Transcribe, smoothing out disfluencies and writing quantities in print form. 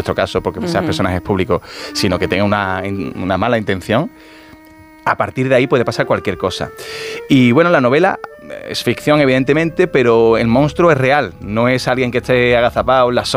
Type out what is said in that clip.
nuestro caso, porque seas personajes públicos, sino que tenga una mala intención, a partir de ahí puede pasar cualquier cosa. Y bueno, la novela es ficción, evidentemente, pero el monstruo es real. No es alguien que esté agazapado en la sombra